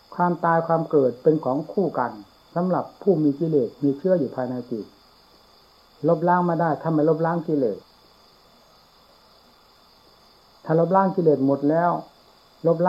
ความตายความเกิดเป็นของคู่กันสำหรับผู้มีกิเลสมีเชื้ออยู่ภายในจิตลบล้างมาได้ถ้าไม่ลบล้างกิเลสถ้าลบล้างกิเลสหมดแล้วลบ